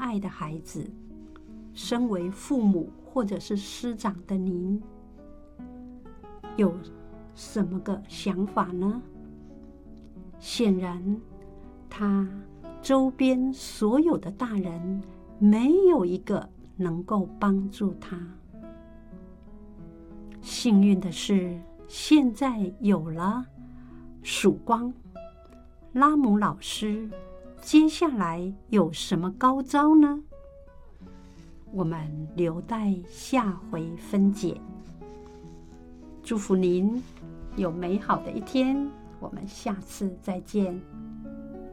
爱的孩子，身为父母或者是师长的您，有什么个想法呢？显然，他周边所有的大人没有一个能够帮助他。幸运的是，现在有了曙光。拉姆老师接下来有什么高招呢？我们留待下回分解。祝福您有美好的一天，我们下次再见。